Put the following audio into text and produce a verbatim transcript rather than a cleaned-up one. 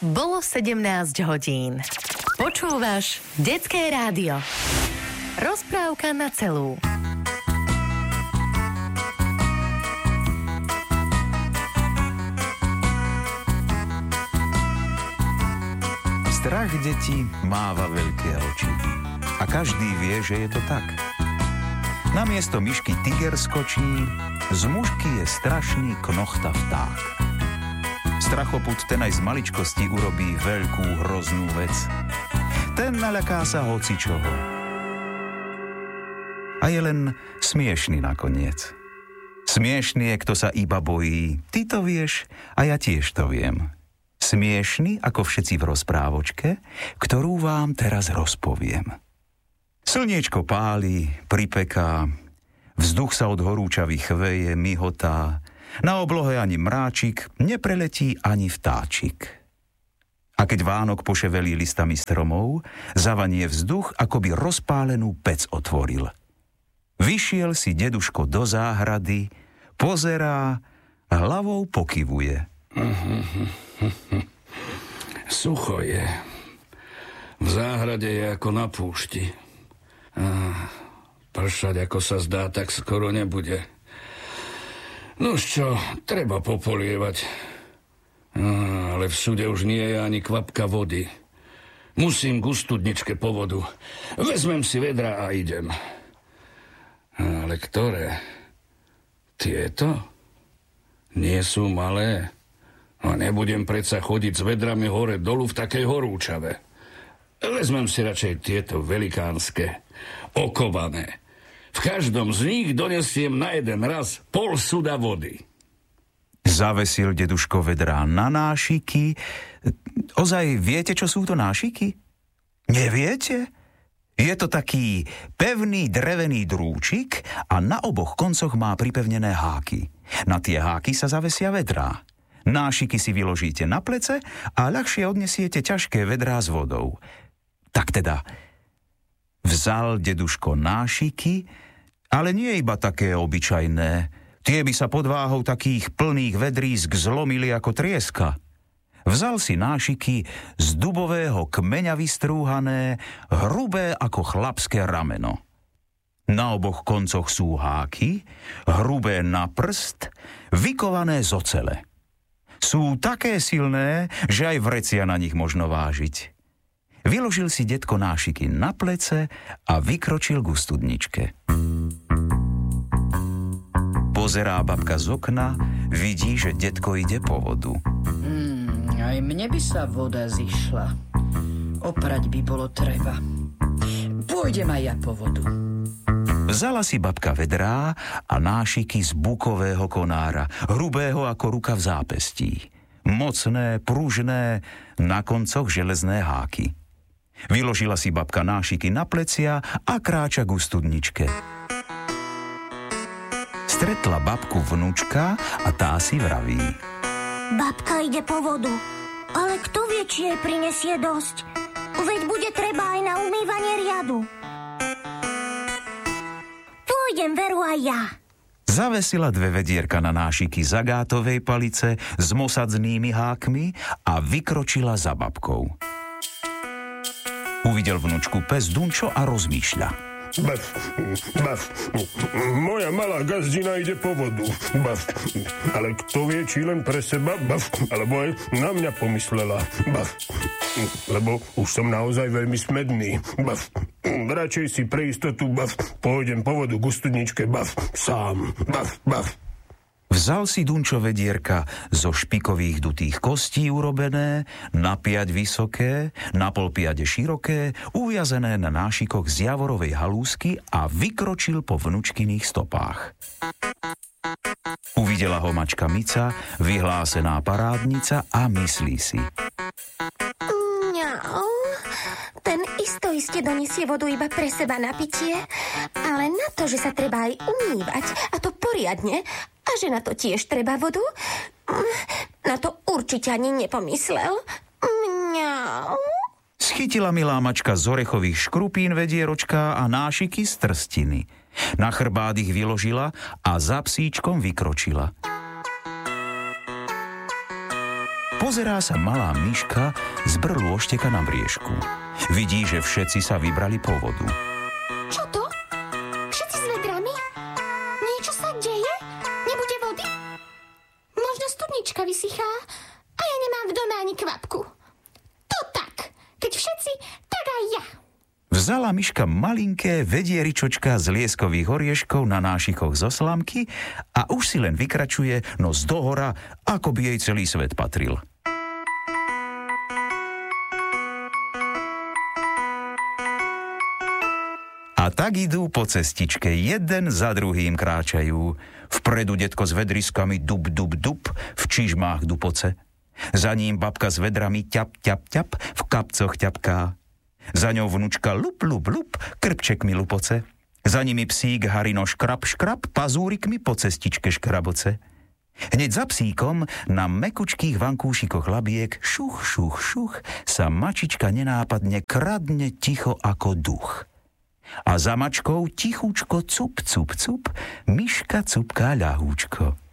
Bolo sedemnásť hodín. Počúvaš Detské rádio. Rozprávka na celú. Strach detí máva veľké oči. A každý vie, že je to tak. Namiesto myšky tiger skočí, z mužky je strašný knochta vták. Strachoput ten aj z maličkosti urobí veľkú hroznú vec. Ten naľaká sa hocičoho. A je len smiešný nakoniec. Smiešný je, kto sa iba bojí. Ty to vieš a ja tiež to viem. Smiešný ako všetci v rozprávočke, ktorú vám teraz rozpoviem. Slniečko páli, pripeká, vzduch sa od horúčavy chveje, mihotá, na oblohe ani mráčik, nepreletí ani vtáčik. A keď Vánok poševelí listami stromov, zavanie vzduch, ako by rozpálenú pec otvoril. Vyšiel si deduško do záhrady, pozerá, hlavou pokyvuje. Sucho je. V záhrade je ako na púšti. Pršať, ako sa zdá, tak skoro nebude. Nož čo, treba popolievať. Ale v súde už nie je ani kvapka vody. Musím k studničke po vodu. Vezmem si vedra a idem. Ale ktoré? Tieto? Nie sú malé. A nebudem predsa chodiť s vedrami hore dolu v takej horúčave. Vezmem si radšej tieto velikánske, okované. V každom z nich donesiem na jeden raz pol suda vody. Zavesil deduško vedrá na nášiky. Ozaj viete, čo sú to nášiky? Neviete? Je to taký pevný drevený drúčik a na oboch koncoch má pripevnené háky. Na tie háky sa zavesia vedrá. Nášiky si vyložíte na plece a ľahšie odnesiete ťažké vedrá s vodou. Tak teda, vzal deduško nášiky, ale nie iba také obyčajné. Tie by sa pod váhou takých plných vedrísk zlomili ako trieska. Vzal si nášiky z dubového kmeňa vystrúhané, hrubé ako chlapské rameno. Na oboch koncoch sú háky, hrubé na prst, vykované z ocele. Sú také silné, že aj vrecia na nich možno vážiť. Vyložil si detko nášiky na plece a vykročil k studničke. Pozerá babka z okna, vidí, že detko ide po vodu. Hmm, aj mne by sa voda zišla. Oprať by bolo treba. Pôjdem aj ja po vodu. Vzala si babka vedrá a nášiky z bukového konára, hrubého ako ruka v zápestí. Mocné, pružné, na koncoch železné háky. Vyložila si babka nášiky na plecia a kráča k studničke. Stretla babku vnúčka a tá si vraví. Babka ide po vodu, ale kto vie, či jej prinesie dosť? Veď bude treba aj na umývanie riadu. Pôjdem veru aj ja. Zavesila dve vedierka na nášiky z agátovej palice s mosadznými hákmi a vykročila za babkou. Uvidel vnúčku pes Dunčo a rozmýšľa. Baf, baf, moja malá gazdina ide po vodu. Baf, ale kto vie, či len pre seba, baf, alebo aj na mňa pomyslela. Baf, lebo už som naozaj veľmi smedný. Baf, radšej si pre istotu, baf, pôjdem po vodu k studničke, baf, sám, baf, baf. Vzal si Dunčo vedierka zo špikových dutých kostí urobené, na piať vysoké, na pol piade široké, uviazené na nášikoch z javorovej halúsky a vykročil po vnučkyných stopách. Uvidela ho mačka Mica, vyhlásená parádnica a myslí si. Mňau, ten isto iste donesie vodu iba pre seba na pitie, ale na to, že sa treba aj umývať, a to poriadne, a že na to tiež treba vodu, na to určite ani nepomyslel. Mňau. Schytila milá mačka z orechových škrupín vedieročka a nášiky z trstiny. Na chrbát ich vyložila a za psíčkom vykročila. Pozerá sa malá myška z brlôšteka na briežku. Vidí, že všetci sa vybrali po vodu. Čo to? Všetci s vedrami? Niečo sa deje? Nebude vody? Možno studnička vysychá a ja nemám v dome ani kvapku. To tak. Keď všetci, tak aj ja. Vzala myška malinké vedieričočka z lieskových orieškov na nášikoch zo slamky a už si len vykračuje nos dohora, ako by jej celý svet patril. A tak idú po cestičke, jeden za druhým kráčajú. Vpredu detko s vedriskami dub, dub, dub, v čižmách dupoce. Za ním babka s vedrami ťap, ťap, ťap, v kapcoch ťapká. Za ňou vnučka lup, lup, lup, krpčekmi lupoce. Za nimi psík Harino škrap, škrap, pazúrikmi po cestičke škraboce. Hneď za psíkom na mekučkých vankúšikoch labiek šuch, šuch, šuch sa mačička nenápadne kradne ticho ako duch. A za mačkou tichúčko cup, cup, cup, myška cupká ľahúčko.